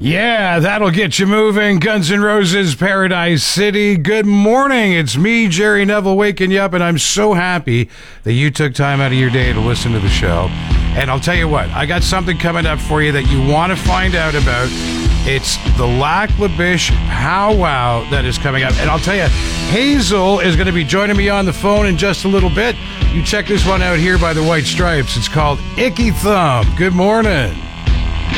Yeah, that'll get you moving. Guns N' Roses, Paradise City. Good morning. It's me, Jerry Neville, waking you up, and I'm so happy that you took time out of your day to listen to the show. And I'll tell you what, I got something coming up for you that you want to find out about. It's the Lac La Biche powwow that is coming up. And I'll tell you, Hazel is going to be joining me on the phone in just a little bit. You check this one out here by the White Stripes. It's called Icky Thumb. Good morning.